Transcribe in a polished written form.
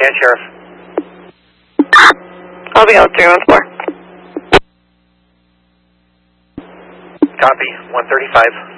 And Sheriff. I'll be out 314. Copy, 135.